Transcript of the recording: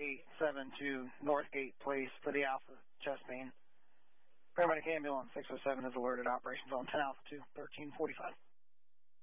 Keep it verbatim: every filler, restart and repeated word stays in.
eight seven two Northgate Place for the Alpha chest pain. Paramedic ambulance six oh seven is alerted. Operations on ten Alpha two, thirteen forty-five.